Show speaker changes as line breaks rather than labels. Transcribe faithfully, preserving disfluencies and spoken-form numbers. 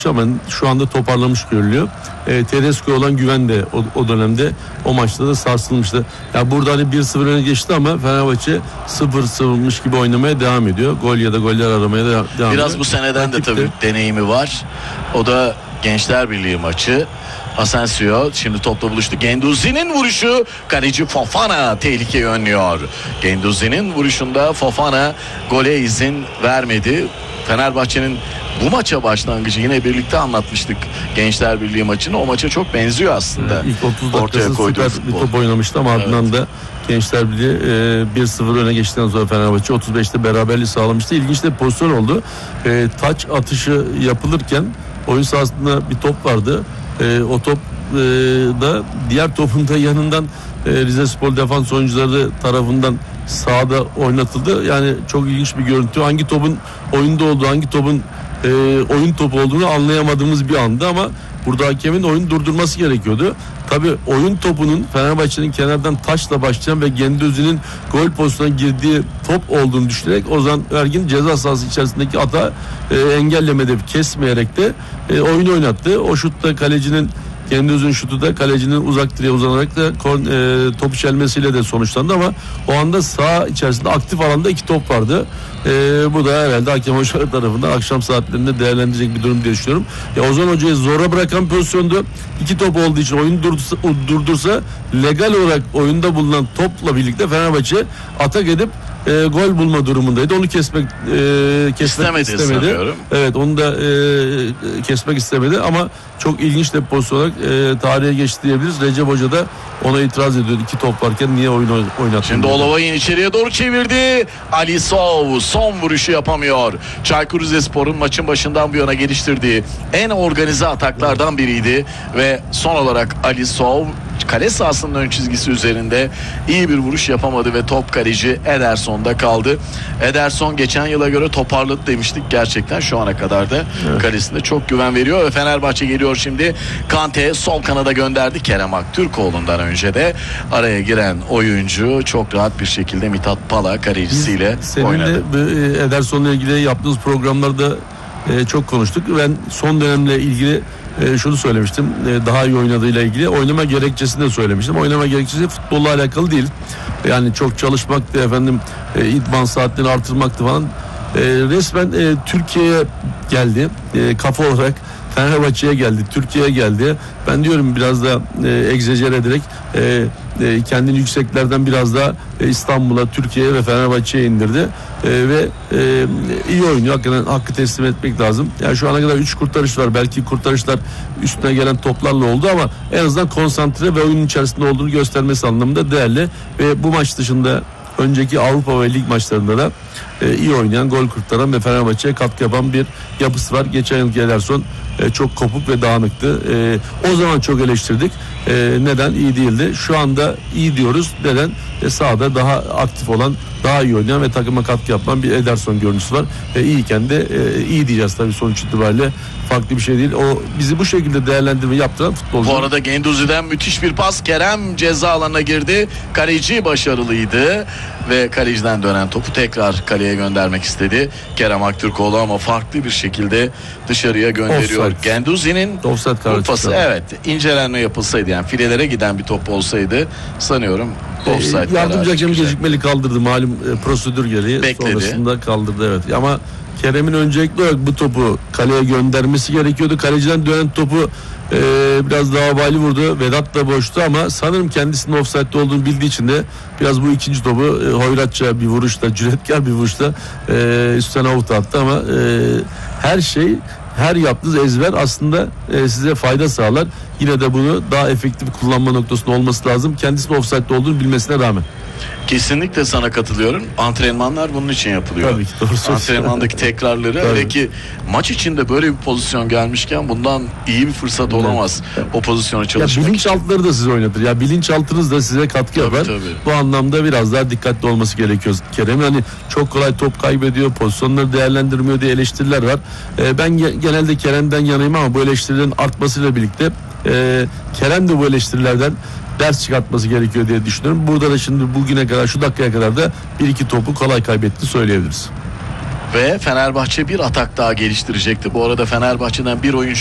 ama şu anda toparlamış görülüyor. E, Tedesco'ya olan güven de o, o dönemde o maçta da sarsılmıştı. Ya yani burada hani bir sıfır öne geçti ama Fenerbahçe sıfır sıfırmış gibi oynamaya devam ediyor. Gol ya da goller aramaya da devam ediyor.
Biraz bu seneden de tabii deneyimi var. O da Gençler Birliği maçı. Asensio şimdi topla buluştu. Genduzi'nin vuruşu, kaleci Fofana tehlikeyi önlüyor. Genduzi'nin vuruşunda Fofana gole izin vermedi. Fenerbahçe'nin bu maça başlangıcı yine birlikte anlatmıştık Gençler Birliği maçını. O maça çok benziyor aslında.
Evet, ilk otuz dakikası süper bir top oynamıştı ama evet. Ardından da Gençler Birliği e, bir sıfır öne geçtikten sonra Fenerbahçe otuz beşte beraberliği sağlamıştı. İlginç de bir pozisyon oldu. E, taç atışı yapılırken oyun sahasında bir top vardı. E, o top e, da diğer topun da yanından e, Rizespor defans oyuncuları tarafından sahada oynatıldı. Yani çok ilginç bir görüntü. Hangi topun oyunda olduğu, hangi topun e, oyun topu olduğunu anlayamadığımız bir anda ama burada hakemin oyunu durdurması gerekiyordu. Tabii oyun topunun Fenerbahçe'nin kenardan taşla başlayan ve Genduzi'nin gol pozisyonuna girdiği top olduğunu düşünerek Ozan Ergin ceza sahası içerisindeki hata e, engellemede kesmeyerek de e, oyunu oynattı. O şutta kalecinin Genduzi'nin şutu da kalecinin uzak direğe uzanarak da e, topu çelmesiyle de sonuçlandı ama o anda sağ içerisinde aktif alanda iki top vardı. E, bu da herhalde hakem hocaları tarafından akşam saatlerinde değerlendirecek bir durum diye düşünüyorum. Ya Ozan Hoca'yı zora bırakan pozisyondu. İki top olduğu için oyunu durdursa, durdursa legal olarak oyunda bulunan topla birlikte Fenerbahçe atak edip E, gol bulma durumundaydı. Onu kesmek e, kesmek
istemedi.
istemedi. Evet, onu da e, kesmek istemedi ama çok ilginç de bir pozisyon olarak e, tarihe geçti diyebiliriz. Recep Hoca da ona itiraz ediyordu. İki top varken niye oyun oynattın?
Şimdi Olavay'ın içeriye doğru çevirdi. Alisov son vuruşu yapamıyor. Çaykur Rizespor'un maçın başından bu yana geliştirdiği en organize ataklardan biriydi ve son olarak Alisov kale sahasının ön çizgisi üzerinde iyi bir vuruş yapamadı ve top kaleci Ederson'da kaldı. Ederson geçen yıla göre toparladı demiştik. Gerçekten şu ana kadar da evet. Kalesinde çok güven veriyor ve Fenerbahçe geliyor şimdi. Kante sol kanada gönderdi. Kerem Aktürkoğlu'ndan önce de araya giren oyuncu çok rahat bir şekilde Mithat Pala kalecisiyle
Seninle
oynadı.
Seninle Ederson'la ilgili yaptığımız programlarda e, çok konuştuk. Ben son dönemle ilgili e, şunu söylemiştim. E, daha iyi oynadığıyla ilgili oynama gerekçesini de söylemiştim. Oynama gerekçesi futbolla alakalı değil. Yani çok çalışmaktı efendim, e, idman saatlerini artırmaktı falan. E, resmen e, Türkiye'ye geldi. E, kafa olarak Fenerbahçe'ye geldi, Türkiye'ye geldi. Ben diyorum biraz da e, egzecer ederek e, e, kendini yükseklerden biraz daha e, İstanbul'a, Türkiye'ye ve Fenerbahçe'ye indirdi. E, ve e, iyi oynuyor. Hakikaten hakkı teslim etmek lazım. Yani şu ana kadar üç kurtarış var. Belki kurtarışlar üstüne gelen toplarla oldu ama en azından konsantre ve oyunun içerisinde olduğunu göstermesi anlamında değerli. Ve bu maç dışında önceki Avrupa ve lig maçlarında da e, iyi oynayan, gol kurtaran ve Fenerbahçe'ye katkı yapan bir yapısı var. Geçen yılki Ederson e, çok kopuk ve dağınıktı. E, o zaman çok eleştirdik. E, neden? İyi değildi. Şu anda iyi diyoruz. Neden? E, sahada daha aktif olan, daha iyi oynayan ve takıma katkı yapan bir Ederson görüntüsü var. E, iyiyken de e, iyi diyeceğiz tabii sonuç itibariyle. Farklı bir şey değil. O bizi bu şekilde değerlendirme yaptıran futbolcu.
Bu arada Genduzi'den müthiş bir pas. Kerem ceza alanına girdi. Kaleci başarılıydı ve kaleciden dönen topu tekrar kaleye göndermek istedi Kerem Aktürkoğlu ama farklı bir şekilde dışarıya gönderiyor. Offside. Genduzi'nin bu pası, evet, incelenme yapılsaydı, yani filelere giden bir top olsaydı sanıyorum offside.
E, yardımcı hakem gecikmeli kaldırdı malum e, prosedür gereği.
Bekledi.
Sonrasında kaldırdı, evet. Ama Kerem'in öncelikli olarak bu topu kaleye göndermesi gerekiyordu. Kaleciden dönen topu e, biraz daha havali vurdu. Vedat da boştu ama sanırım kendisinin ofsaytte olduğunu bildiği için de biraz bu ikinci topu e, hoyratça bir vuruşta, cüretkar bir vuruşta e, üstten avuta attı ama e, her şey, her yaptığınız ezber aslında e, size fayda sağlar. Yine de bunu daha efektif kullanma noktasında olması lazım. Kendisinin ofsaytte olduğunu bilmesine rağmen.
Kesinlikle sana katılıyorum. Antrenmanlar bunun için yapılıyor.
Tabii ki, doğru.
Antrenmandaki tekrarları, hele ki maç içinde böyle bir pozisyon gelmişken bundan iyi bir fırsat olamaz. Evet. O pozisyona çalışmak.
Ya bilinçaltları da size oynatır. Ya bilinçaltınız da size katkı tabii, yapar. Tabii. Bu anlamda biraz daha dikkatli olması gerekiyor. Kerem hani çok kolay top kaybediyor, pozisyonları değerlendirmiyor diye eleştiriler var. Ee, ben ge- genelde Kerem'den yanayım ama bu eleştirilerin artmasıyla birlikte e, Kerem de bu eleştirilerden ders çıkartması gerekiyor diye düşünüyorum. Burada da şimdi bugüne kadar, şu dakikaya kadar da bir iki topu kolay kaybetti söyleyebiliriz.
ve Fenerbahçe bir atak daha geliştirecekti. Bu arada Fenerbahçe'den bir oyuncu